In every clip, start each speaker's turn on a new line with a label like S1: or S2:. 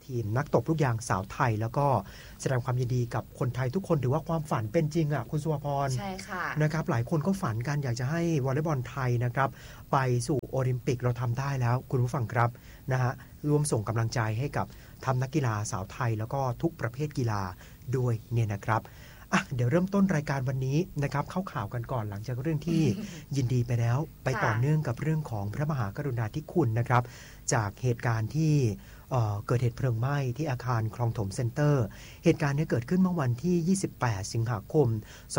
S1: ทีมนักตบลูกยางสาวไทยแล้วก็แสดงความยินดีกับคนไทยทุกคนถือว่าความฝันเป็นจริงอ่ะคุณสุภพร
S2: ใช่ค่ะ
S1: นะครับหลายคนก็ฝันกันอยากจะให้วอลเลย์บอลไทยนะครับไปสู่โอลิมปิกเราทำได้แล้วคุณผู้ฟังครับนะฮะร่วมส่งกำลังใจให้กับทัพนักกีฬาสาวไทยแล้วก็ทุกประเภทกีฬาด้วยเนี่ยนะครับเดี๋ยวเริ่มต้นรายการวันนี้นะครับเข้าข่าวกันก่อนหลังจากเรื่องที่ ยินดีไปแล้วไปต่อเนื่องกับเรื่องของพระมหากรุณาธิคุณนะครับจากเหตุการณ์ที่เกิดเหตุเพลิงไหม้ที่อาคารคลองถมเซ็นเตอร์เหตุการณ์นี้เกิดขึ้นเมื่อวันที่28สิงหาคม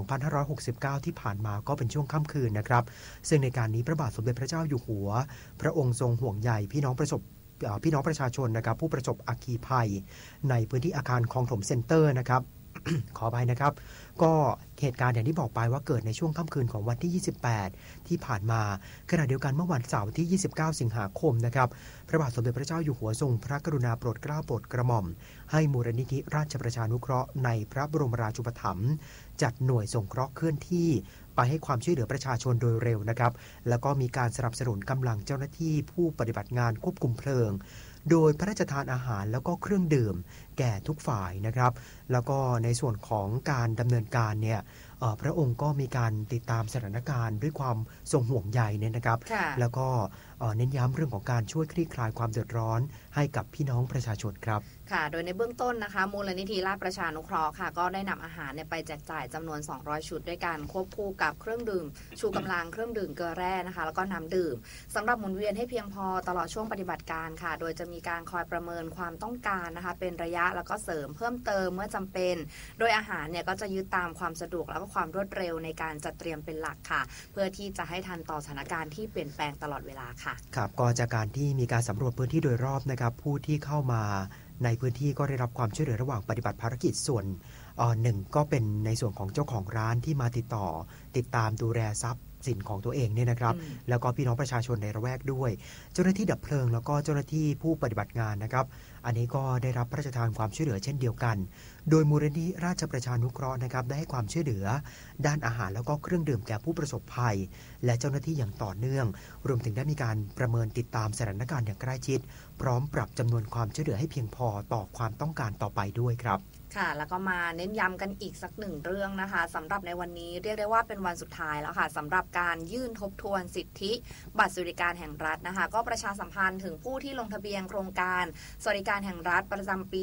S1: 2569ที่ผ่านมาก็เป็นช่วงค่ำคืนนะครับซึ่งในการนี้พระบาทสมเด็จพระเจ้าอยู่หัวพระองค์ทรงห่วงใยพี่น้องประชาชนนะครับผู้ประสบอัคคีภัยในพื้นที่อาคารคลองถมเซ็นเตอร์นะครับ ขออภัยนะครับก็เหตุการณ์อย่างที่บอกไปว่าเกิดในช่วงค่ำคืนของวันที่28ที่ผ่านมาขณะเดียวกันเมื่อวันเสาร์ที่29สิงหาคมนะครับพระบาทสมเด็จพระเจ้าอยู่หัวทรงพระกรุณาโปรดเกล้าโปรดกระหม่อมให้มูลนิธิราชประชานุเคราะห์ในพระบรมราชูปถัมภ์จัดหน่วยสงเคราะห์เคลื่อนที่ไปให้ความช่วยเหลือประชาชนโดยเร็วนะครับแล้วก็มีการสนับสนุนกำลังเจ้าหน้าที่ผู้ปฏิบัติงานควบคุมเพลิงโดยพระราชทานอาหารแล้วก็เครื่องดื่มแก่ทุกฝ่ายนะครับแล้วก็ในส่วนของการดำเนินการเนี่ยพระองค์ก็มีการติดตามสถานการณ์ด้วยความทรงห่วงใยเนี่ยนะครับแล้วก็เน้นย้ำเรื่องของการช่วยคลี่คลายความเดือดร้อนให้กับพี่น้องประชาชนครับ
S2: ค่ะโดยในเบื้องต้นนะคะมูลนิธิราชประชานุเคราะห์ค่ะก็ได้นำอาหารไปแจกจ่ายจำนวน200ชุดด้วยกันควบคู่กับเครื่องดื่มชูกำลังเครื่องดื่มเกลือแร่นะคะแล้วก็น้ำดื่มสำหรับหมุนเวียนให้เพียงพอตลอดช่วงปฏิบัติการค่ะโดยจะมีการคอยประเมินความต้องการนะคะเป็นระยะแล้วก็เสริมเพิ่มเติมเมื่อจำเป็นโดยอาหารเนี่ยก็จะยึดตามความสะดวกแล้วก็ความรวดเร็วในการจัดเตรียมเป็นหลักค่ะเพื่อที่จะให้ทันต่อสถานการณ์ที่เปลี่ยนแปลงตลอดเวลาค่ะ
S1: ครับก็จากการที่มีการสำรวจพื้นที่โดยรอบนะครับผู้ที่เข้ามาในพื้นที่ก็ได้รับความช่วยเหลือระหว่างปฏิบัติภารกิจส่วนหนึ่งก็เป็นในส่วนของเจ้าของร้านที่มาติดตามดูแลทรัพย์สินของตัวเองเนี่ยนะครับแล้วก็พี่น้องประชาชนในระแวกด้วยเจ้าหน้าที่ดับเพลิงแล้วก็เจ้าหน้าที่ผู้ปฏิบัติงานนะครับอันนี้ก็ได้รับพระราชทานความช่วยเหลือเช่นเดียวกันโดยมูลนิธิราชประชานุเคราะห์นะครับได้ให้ความช่วยเหลือด้านอาหารแล้วก็เครื่องดื่มแก่ผู้ประสบภัยและเจ้าหน้าที่อย่างต่อเนื่องรวมถึงได้มีการประเมินติดตามสถานการณ์อย่างใกล้ชิดพร้อมปรับจำนวนความช่วยเหลือให้เพียงพอต่อความต้องการต่อไปด้วยครับ
S2: ค่ะแล้วก็มาเน้นย้ำกันอีกสักหนึ่งเรื่องนะคะสำหรับในวันนี้เรียกได้ว่าเป็นวันสุดท้ายแล้วค่ะสำหรับการยื่นทบทวนสิทธิบัตรสวัสดิการแห่งรัฐนะคะก็ประชาสัมพันธ์ถึงผู้ที่ลงทะเบียนโครงการสวัสดิการแห่งรัฐประจำปี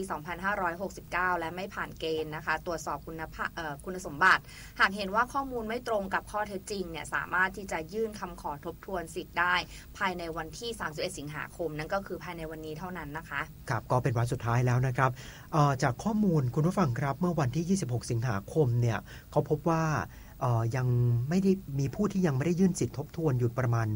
S2: 2569 และไม่ผ่านเกณฑ์นะคะตรวจสอบคุณสมบัติหากเห็นว่าข้อมูลไม่ตรงกับข้อเท็จจริงเนี่ยสามารถที่จะยื่นคำขอทบทวนสิทธิ์ได้ภายในวันที่31สิงหาคมนั่นก็คือภายในวันนี้เท่านั้นนะคะ
S1: ครับก็เป็นวันสุดท้ายแล้วนะครับจากข้อมูลคุณผู้ฟังครับเมื่อวันที่26สิงหาคมเนี่ยเขาพบว่ายังไม่ได้มีผู้ที่ยังไม่ได้ยื่นสิทธิทบทวนอยู่ประมาณ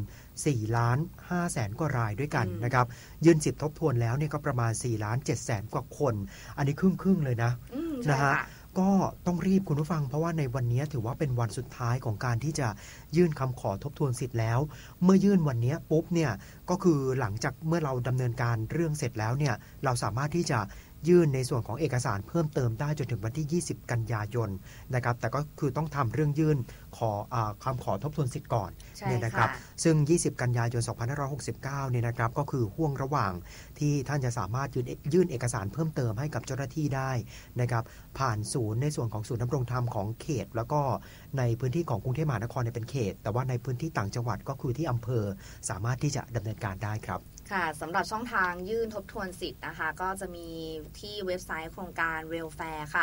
S1: 4,500,000 กว่ารายด้วยกันนะครับยื่นสิทธิทบทวนแล้วเนี่ยก็ประมาณ4,700,000 กว่าคนอันนี้ครึ่งเลยนะฮะก็ต้องรีบคุณผู้ฟังเพราะว่าในวันนี้ถือว่าเป็นวันสุดท้ายของการที่จะยื่นคำขอทบทวนสิทธิ์แล้วเมื่อยื่นวันนี้ปุ๊บเนี่ยก็คือหลังจากเมื่อเราดำเนินการเรื่องเสร็จแล้วเนี่ยเราสามารถที่จะยื่นในส่วนของเอกสารเพิ่มเติมได้จนถึงวันที่20กันยายนนะครับแต่ก็คือต้องทำเรื่องยื่นคำขอทบทวนสิทธิ์ก่อนเนี่ยนะครับซึ่ง20กันยายน2569เนี่ยนะครับก็คือห่วงระหว่างที่ท่านจะสามารถยื่นเอกสารเพิ่มเติมให้กับเจ้าหน้าที่ได้นะครับผ่านศูนย์ในส่วนของศูนย์ดำรงธรรมของเขตแล้วก็ในพื้นที่ของกรุงเทพมหานครเนี่ยเป็นเขตแต่ว่าในพื้นที่ต่างจังหวัดก็คือที่อำเภอสามารถที่จะดำเนินการได้ครับ
S2: ค่ะสำหรับช่องทางยื่นทบทวนสิทธิ์นะคะก็จะมีที่เว็บไซต์โครงการ welfare ค่ะ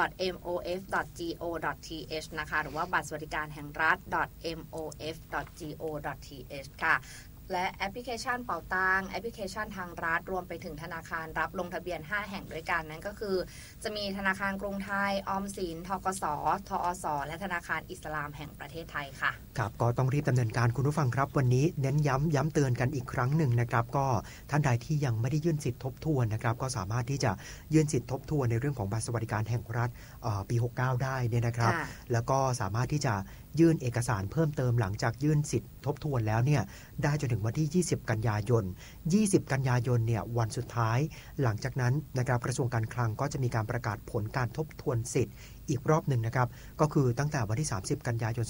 S2: .mof.go.th นะคะหรือว่าบัตรสวัสดิการแห่งรัฐ .mof.go.th ค่ะและแอปพลิเคชันเป๋าตังแอปพลิเคชันทางรัฐรวมไปถึงธนาคารรับลงทะเบียน5แห่งด้วยกันนั่นก็คือจะมีธนาคารกรุงไทยออมสินธกส.ทอส.และธนาคารอิสลามแห่งประเทศไทยค่ะ
S1: ครับก็ต้องรีบดำเนินการคุณผู้ฟังครับวันนี้เน้นย้ำเตือนกันอีกครั้งหนึ่งนะครับก็ท่านใดที่ยังไม่ได้ยื่นสิทธิทบทวนนะครับก็สามารถที่จะยื่นสิทธิทบทวนในเรื่องของบัตรสวัสดิการแห่งรัฐปี69ได้เนี่ยนะครับแล้วก็สามารถที่จะยื่นเอกสารเพิ่มเติมหลังจากยื่นสิทธิทบทวนแล้วเนี่ยได้จนถึงวันที่20กันยายน20กันยายนเนี่ยวันสุดท้ายหลังจากนั้นนะครับกระทรวงการคลังก็จะมีการประกาศผลการทบทวนสิทธิ์อีกรอบหนึ่งนะครับก็คือตั้งแต่วันที่30กันยายน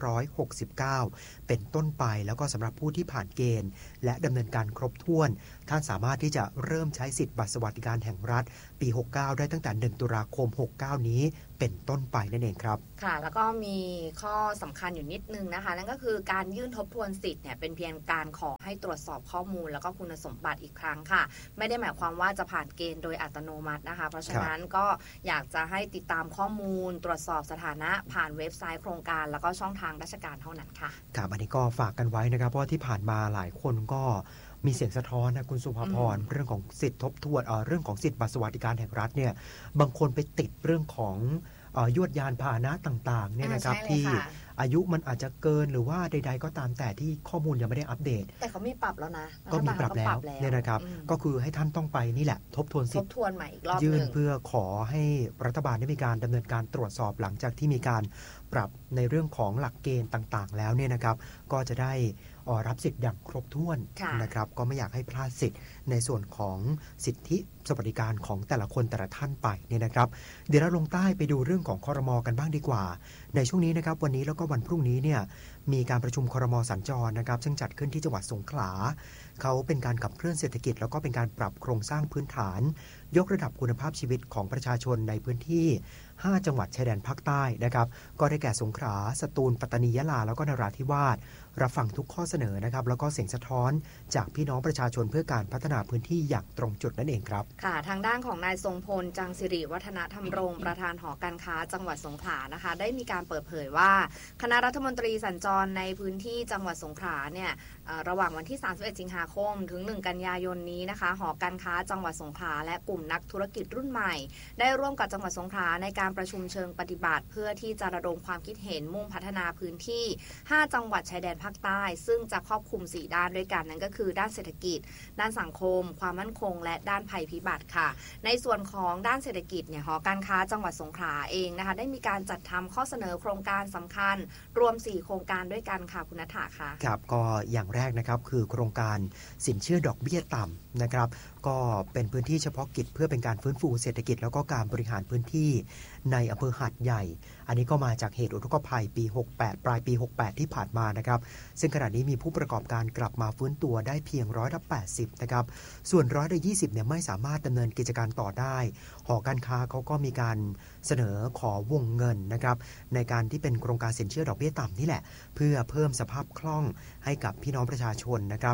S1: 2569เป็นต้นไปแล้วก็สำหรับผู้ที่ผ่านเกณฑ์และดำเนินการครบถ้วนท่านสามารถที่จะเริ่มใช้สิทธิ์บัตรสวัสดิการแห่งรัฐปี69ได้ตั้งแต่1ตุลาคม69นี้เป็นต้นไปนั่นเองครับ
S2: ค่ะแล้วก็มีข้อสำคัญอยู่นิดนึงนะคะนั่นก็คือการยื่นทบทวนสิทธิ์เนี่ยเป็นเพียงการขอให้ตรวจสอบข้อมูลแล้วก็คุณสมบัติอีกครั้งค่ะไม่ได้หมายความว่าจะผ่านเกณฑ์โดยอัตโนมัตินะคะเพราะฉะนั้นก็อยากจะให้ติดตามข้อมูลตรวจสอบสถานะผ่านเว็บไซต์โครงการแล้วก็ช่องทางราชการเท่านั้นค่ะ
S1: ครับอันนี้ก็ฝากกันไว้นะครับเพราะที่ผ่านมาหลายคนก็มีเสียงสะท้อนนะคุณสุภาพรเรื่องของสิทธิทบทวนเรื่องของสิทธิบัตรสวัสดิการแห่งรัฐเนี่ยบางคนไปติดเรื่องของยวดยานพาหนะต่างๆเนี่ยนะครับที่อายุมันอาจจะเกินหรือว่าใดๆก็ตามแต่ที่ข้อมูลยังไม่ได้อัปเดต
S2: แต่เขามีปรับแล้วนะ
S1: ก็มีปรับแล้วเนี่ยนะครับก็คือให้ท่านต้องไปนี่แหละทบทวนสิทธิ์
S2: ใหม่อีกรอบ
S1: ยื่นเพื่อขอให้รัฐบาลได้มีการดำเนินการตรวจสอบหลังจากที่มีการปรับในเรื่องของหลักเกณฑ์ต่างๆแล้วเนี่ยนะครับก็จะได้รับสิทธิ์อย่างครบถ้วนนะครับก็ไม่อยากให้พลาดสิทธิ์ในส่วนของสิทธิสวัสดิการของแต่ละคนแต่ละท่านไปเนี่ยนะครับเดี๋ยวเราลงใต้ไปดูเรื่องของครม.กันบ้างดีกว่าในช่วงนี้นะครับวันนี้แล้วก็วันพรุ่งนี้เนี่ยมีการประชุมครม.สัญจรนะครับซึ่งจัดขึ้นที่จังหวัดสงขลาเขาเป็นการขับเคลื่อนเศรษฐกิจแล้วก็เป็นการปรับโครงสร้างพื้นฐานยกระดับคุณภาพชีวิตของประชาชนในพื้นที่5จังหวัดชายแดนภาคใต้นะครับก็ได้แก่สงขลาสตูลปัตตานียะลาแล้วก็นราธิวาสรับฟังทุกข้อเสนอนะครับแล้วก็เสียงสะท้อนจากพี่น้องประชาชนเพื่อการพัฒนาพื้นที่อย่างตรงจุดนั่นเองครับ
S2: ค่ะทางด้านของนายทรงพลจังสิริวัฒนธรรมรงค์ประธานหอการค้าจังหวัดสงขลานะคะได้มีการเปิดเผยว่าคณะรัฐมนตรีสัญจรในพื้นที่จังหวัดสงขลาเนี่ยระหว่างวันที่31สิงหาคมถึง1กันยายนนี้นะคะหอการค้าจังหวัดสงขลาและกลุ่มนักธุรกิจรุ่นใหม่ได้ร่วมกับจังหวัดสงขลาในการประชุมเชิงปฏิบัติเพื่อที่จะระดมความคิดเห็นมุ่งพัฒนาพื้นที่5จังหวัดชายแดนภาคใต้ซึ่งจะครอบคลุม4ด้านด้วยกันนั่นก็คือด้านเศรษฐกิจด้านสังคมความมั่นคงและด้านภัยพิบัติค่ะในส่วนของด้านเศรษฐกิจเนี่ยหอการค้าจังหวัดสงขลาเองนะคะได้มีการจัดทำข้อเสนอโครงการสำคัญรวม4โครงการด้วยกันค่ะคุณณัฐาค่ะ
S1: ครับก็อย่างแรกนะครับคือโครงการสินเชื่อดอกเบี้ยต่ำนะครับก็เป็นพื้นที่เฉพาะกิจเพื่อเป็นการฟื้นฟูเศรษฐกิจแล้วก็การบริหารพื้นที่ในอำเภอหาดใหญ่อันนี้ก็มาจากเหตุอุทกภัยปี68ปลายปี68ที่ผ่านมานะครับซึ่งขณะนี้มีผู้ประกอบการกลับมาฟื้นตัวได้เพียง80%นะครับส่วน20%เนี่ยไม่สามารถดำเนินกิจการต่อได้หอการค้าเขาก็มีการเสนอขอวงเงินนะครับในการที่เป็นโครงการสินเชื่อดอกเบี้ยต่ำนี่แหละเพื่อเพิ่มสภาพคล่องให้กับพี่น้องประชาชนนะครับ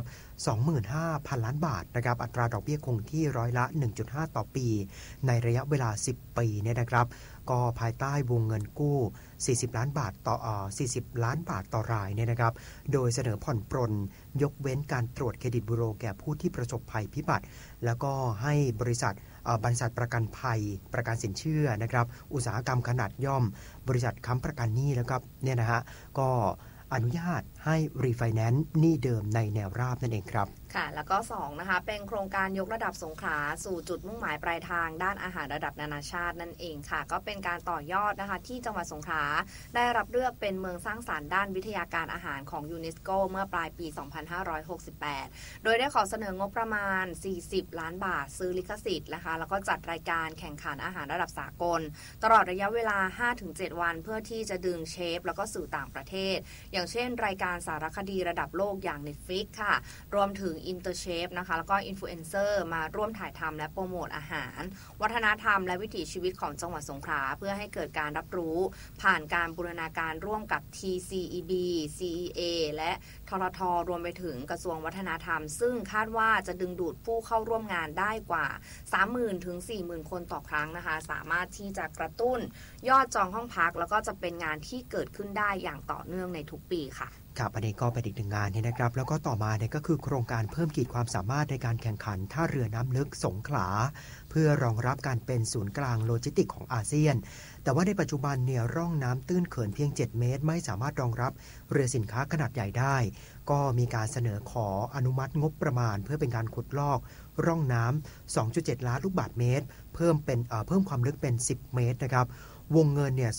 S1: 25,000 ล้านบาทนะครับอัตราดอกเบี้ยคงที่ร้อยละ 1.5 ต่อปีในระยะเวลา10ปีเนี่ยนะครับก็ภายใต้วงเงินกู้40 ล้านบาทต่อ40 ล้านบาทต่อรายเนี่ยนะครับโดยเสนอผ่อนปรนยกเว้นการตรวจเครดิตบูโรแก่ผู้ที่ประสบภัยพิบัติแล้วก็ให้บริษัทประกันภัยประกันสินเชื่อนะครับอุตสาหกรรมขนาดย่อมบริษัทค้ำประกันหนี้แล้วก็เนี่ยนะฮะก็อนุญาตให้รีไฟแนนซ์หนี้เดิมในแนวราบนั่นเองครับ
S2: ค่ะแล้วก็2นะคะเป็นโครงการยกระดับสงขลาสู่จุดมุ่งหมายปลายทางด้านอาหารระดับนานาชาตินั่นเองค่ะก็เป็นการต่อยอดนะคะที่จังหวัดสงขลาได้รับเลือกเป็นเมืองสร้างสรรค์ด้านวิทยาการอาหารของยูเนสโกเมื่อปลายปี 2568 โดยได้ขอเสนองบประมาณ40 ล้านบาทซื้อลิขสิทธิ์นะคะแล้วก็จัดรายการแข่งขันอาหารระดับสากลตลอดระยะเวลา 5-7 วันเพื่อที่จะดึงเชฟแล้วก็สื่อต่างประเทศอย่างเช่นรายการสารคดีระดับโลกอย่าง Netflix ค่ะรวมถึงอินเตอร์เชฟนะคะแล้วก็อินฟลูเอนเซอร์มาร่วมถ่ายทำและโปรโมทอาหารวัฒนธรรมและวิถีชีวิตของจังหวัดสงขลาเพื่อให้เกิดการรับรู้ผ่านการบูรณาการร่วมกับ TCEB CEA และททท.รวมไปถึงกระทรวงวัฒนธรรมซึ่งคาดว่าจะดึงดูดผู้เข้าร่วมงานได้กว่า 30,000 ถึง 40,000 คนต่อครั้งนะคะสามารถที่จะกระตุ้นยอดจองห้องพักแล้วก็จะเป็นงานที่เกิดขึ้นได้อย่างต่อเนื่องในทุกปีค่ะ
S1: ครับอันนี้ก็เป็นอีกหนึ่งงานนี่นะครับแล้วก็ต่อมาเนี่ยก็คือโครงการเพิ่มขีดความสามารถในการแข่งขันท่าเรือน้ำลึกสงขลาเพื่อรองรับการเป็นศูนย์กลางโลจิสติกของอาเซียนแต่ว่าในปัจจุบันเนี่ยร่องน้ำตื้นเขินเพียง7 เมตรไม่สามารถรองรับเรือสินค้าขนาดใหญ่ได้ก็มีการเสนอขออนุมัติงบประมาณเพื่อเป็นการขุดลอกร่องน้ำ 2.7 ล้านลูกบาศก์เมตรเพิ่มความลึกเป็น10 เมตรนะครับวงเงินเนี่ย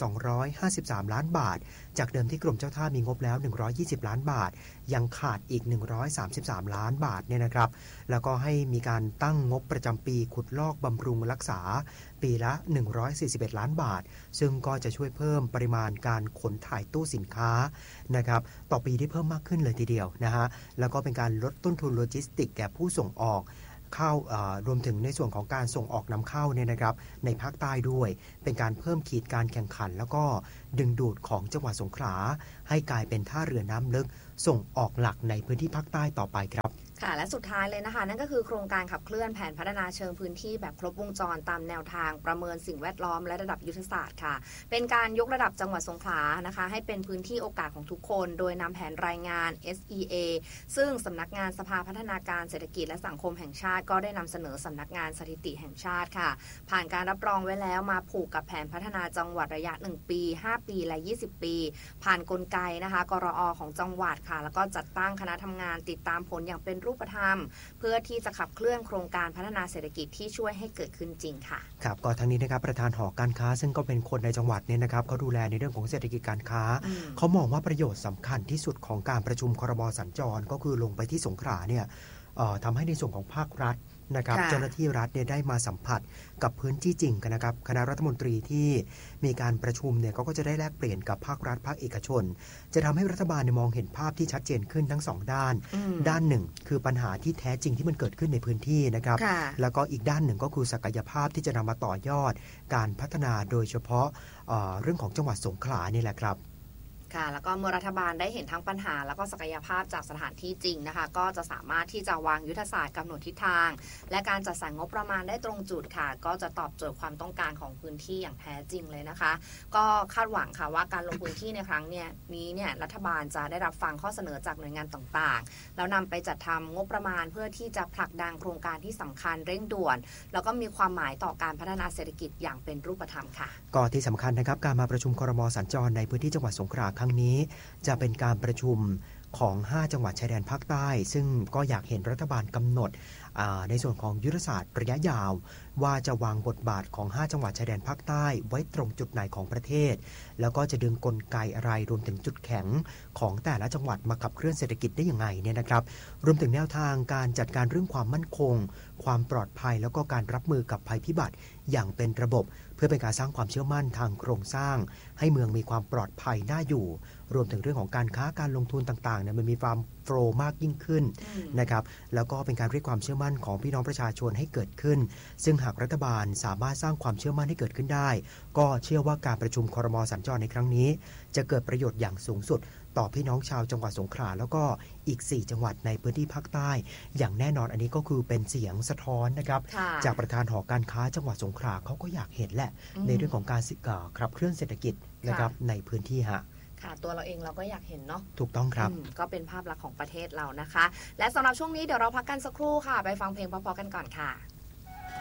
S1: 253ล้านบาทจากเดิมที่กรมเจ้าท่ามีงบแล้ว120ล้านบาทยังขาดอีก133ล้านบาทเนี่ยนะครับแล้วก็ให้มีการตั้งงบประจำปีขุดลอกบำรุงรักษาปีละ141ล้านบาทซึ่งก็จะช่วยเพิ่มปริมาณการขนถ่ายตู้สินค้านะครับต่อปีที่เพิ่มมากขึ้นเลยทีเดียวนะฮะแล้วก็เป็นการลดต้นทุนโลจิสติกแก่ผู้ส่งออกเข้ารวมถึงในส่วนของการส่งออกนำเข้าเนี่ยนะครับในภาคใต้ด้วยเป็นการเพิ่มขีดการแข่งขันแล้วก็ดึงดูดของจังหวัดสงขลาให้กลายเป็นท่าเรือน้ำลึกส่งออกหลักในพื้นที่ภาคใต้ต่อไปครับ
S2: ค่ะและสุดท้ายเลยนะคะนั่นก็คือโครงการขับเคลื่อนแผนพัฒนาเชิงพื้นที่แบบครบวงจรตามแนวทางประเมินสิ่งแวดล้อมและระดับยุทธศาสตร์ค่ะเป็นการยกระดับจังหวัดสงขลานะคะให้เป็นพื้นที่โอกาสของทุกคนโดยนำแผนรายงาน SEA ซึ่งสำนักงานสภาพัฒนาการเศรษฐกิจและสังคมแห่งชาติก็ได้นำเสนอสำนักงานสถิติแห่งชาติค่ะผ่านการรับรองไว้แล้วมาผูกกับแผนพัฒนาจังหวัดระยะ1ปี5ปีและ20ปีผ่านกลไกนะคะกรอของจังหวัดค่ะแล้วก็จัดตั้งคณะทำงานติดตามผลอย่างเป็นรูปธรรมเพื่อที่จะขับเคลื่อนโครงการพัฒนาเศรษฐกิจที่ช่วยให้เกิดขึ้นจริงค่ะ
S1: ครับก็ทั้งนี้นะครับประธานหอการค้าซึ่งก็เป็นคนในจังหวัดเนี่ยนะครับเขาดูแลในเรื่องของเศรษฐกิจการค้าเขามองว่าประโยชน์สำคัญที่สุดของการประชุมครม.สัญจรก็คือลงไปที่สงขลาเนี่ยทำให้ในส่วนของภาครัฐนะครับเจ้าหน้าที่รัฐเนี่ยได้มาสัมผัสกับพื้นที่จริงกันนะครับคณะรัฐมนตรีที่มีการประชุมเนี่ยก็จะได้แลกเปลี่ยนกับภาครัฐภาคเอกชนจะทำให้รัฐบาลมองเห็นภาพที่ชัดเจนขึ้นทั้งสองด้านด้านหนึ่งคือปัญหาที่แท้จริงที่มันเกิดขึ้นในพื้นที่นะครับแล้วก็อีกด้านหนึ่งก็คือศักยภาพที่จะนำมาต่อยอดการพัฒนาโดยเฉพาะเรื่องของจังหวัดสงขลานี่แหละครับ
S2: ค่ะแล้วก็เมื่อรัฐบาลได้เห็นทั้งปัญหาแล้วก็ศักยภาพจากสถานที่จริงนะคะก็จะสามารถที่จะวางยุทธศาสตร์กำหนดทิศทางและการจัดสรรงบประมาณได้ตรงจุดค่ะก็จะตอบโจทย์ความต้องการของพื้นที่อย่างแท้จริงเลยนะคะก็คาดหวังค่ะว่าการลงพื้นที่ในครั้งนี้เนี่ยรัฐบาลจะได้รับฟังข้อเสนอจากหน่วยงานต่างๆแล้วนำไปจัดทำงบประมาณเพื่อที่จะผลักดันโครงการที่สำคัญเร่งด่วนแล้วก็มีความหมายต่อการพัฒนาเศรษฐกิจอย่างเป็นรูปธรรมค่ะ
S1: ก็ที่สำคัญนะครับการมาประชุมครม.สัญจรในพื้นที่จังหวัดสงขลาครั้งนี้จะเป็นการประชุมของ5จังหวัดชายแดนภาคใต้ซึ่งก็อยากเห็นรัฐบาลกำหนดในส่วนของยุทธศาสตร์ระยะยาวว่าจะวางบทบาทของ5จังหวัดชายแดนภาคใต้ไว้ตรงจุดไหนของประเทศแล้วก็จะดึงกลไกอะไรรวมถึงจุดแข็งของแต่ละจังหวัดมาขับเคลื่อนเศรษฐกิจได้อย่างไรเนี่ยนะครับรวมถึงแนวทางการจัดการเรื่องความมั่นคงความปลอดภัยแล้วก็การรับมือกับภัยพิบัติอย่างเป็นระบบเพื่อเป็นการสร้างความเชื่อมั่นทางโครงสร้างให้เมืองมีความปลอดภัยน่าอยู่รวมถึงเรื่องของการค้าการลงทุนต่างๆเนี่ยมันมีความโฟลว์มากยิ่งขึ้นนะครับแล้วก็เป็นการเรียกความเชื่อมั่นของพี่น้องประชาชนให้เกิดขึ้นซึ่งหากรัฐบาลสามารถสร้างความเชื่อมั่นให้เกิดขึ้นได้ก็เชื่อว่าการประชุมครม.สัญจรในครั้งนี้จะเกิดประโยชน์อย่างสูงสุดต่อพี่น้องชาวจังหวัดสงขลาแล้วก็อีก4จังหวัดในพื้นที่ภาคใต้อย่างแน่นอนอันนี้ก็คือเป็นเสียงสะท้อนนะครับจากประธานหอการค้าจังหวัดสงขลาเขาก็อยากเห็นแหละในเรื่องของการขับเคลื่อนเศรษฐกิจนะครับในพื้นที่ฮะ
S2: ค่ะตัวเราเองเราก็อยากเห็นเนาะ
S1: ถูกต้องครับ
S2: ก็เป็นภาพลักษณ์ของประเทศเรานะคะและสำหรับช่วงนี้เดี๋ยวเราพักกันสักครู่ค่ะไปฟังเพลงเพราะๆกันก่อนค่ะ